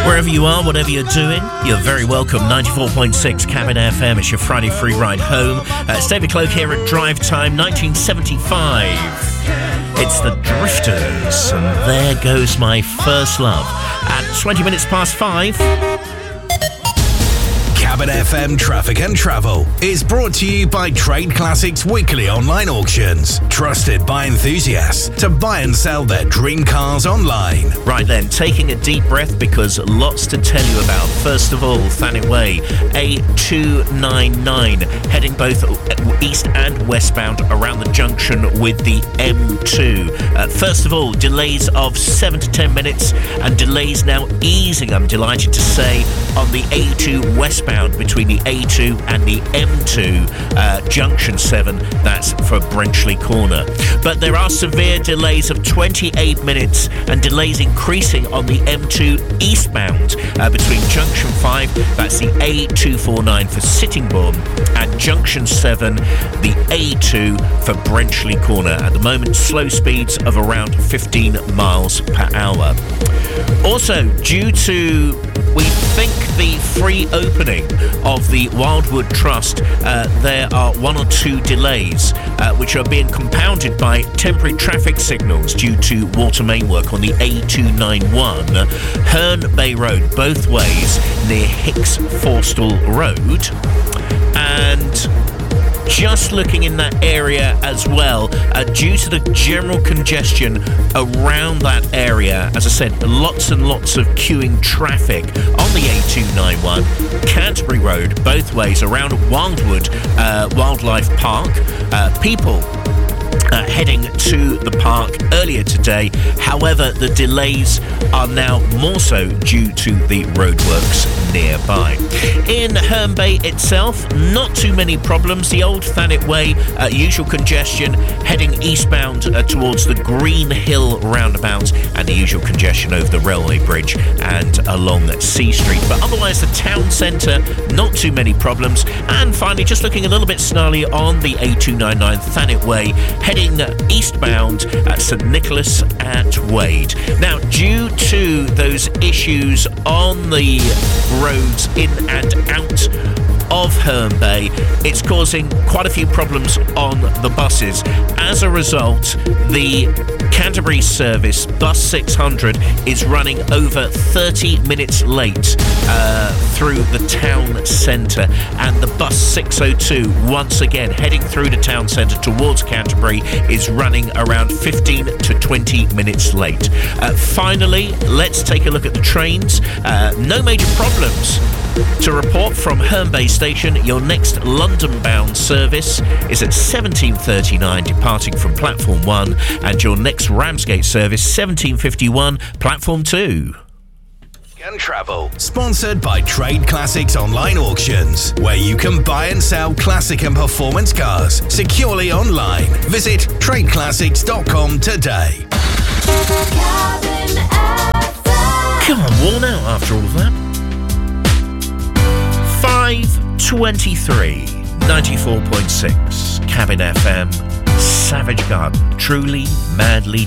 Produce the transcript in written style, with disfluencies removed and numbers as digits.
Wherever you are, whatever you're doing, you're very welcome. 94.6 Cabin FM. It's your Friday free ride home. It's David Cloak here at Drive Time 1975. It's the Drifters, and there goes my first love. At 20 minutes past 5. Cabin FM Traffic and Travel is brought to you by Trade Classics Weekly Online Auctions. Trusted by enthusiasts to buy and sell their dream cars online. Right then, taking a deep breath because lots to tell you about. First of all, Thanet Way, A299, heading both east and westbound around the junction with the M2. First of all, delays of 7 to 10 minutes and delays now easing, I'm delighted to say, on the A2 westbound between the A2 and the M2 junction 7, that's for Brenchley Corner. But there are severe delays of 28 minutes and delays increasing on the M2 eastbound between junction 5, that's the A249 for Sittingbourne, and junction 7, the A2 for Brenchley Corner. At the moment, slow speeds of around 15 miles per hour. Also, due to, we think, the free opening of the Wildwood Trust, there are 1 or 2 delays which are being compounded by temporary traffic signals due to water main work on the A291 Herne Bay Road, both ways near Hicks Forstall Road. And just looking in that area as well, due to the general congestion around that area, as I said, lots and lots of queuing traffic on the A291, Canterbury Road, both ways around Wildwood Wildlife Park. People heading to the park earlier today. However, the delays are now more so due to the roadworks nearby. In Herne Bay itself, not too many problems. The old Thanet Way, usual congestion heading eastbound towards the Green Hill roundabout, and the usual congestion over the railway bridge and along C Street. But otherwise, the town centre, not too many problems. And finally, just looking a little bit snarly on the A299 Thanet Way, heading eastbound at St Nicholas at Wade. Now, due to those issues on the roads in and out of Herne Bay, it's causing quite a few problems on the buses. As a result, the Canterbury service, Bus 600, is running over 30 minutes late through the town centre, and the Bus 602, once again heading through the town centre towards Canterbury, is running around 15 to 20 minutes late. Finally, let's take a look at the trains. No major problems to report from Herne Bay Station. Your next London-bound service is at 17:39, departing from Platform 1, and your next Ramsgate service, 17:51, Platform 2. And Travel, sponsored by Trade Classics Online Auctions, where you can buy and sell classic and performance cars securely online. Visit tradeclassics.com today. Come on, worn out after all of that. 5:23, 94.6 Cabin FM, Savage Garden, truly, madly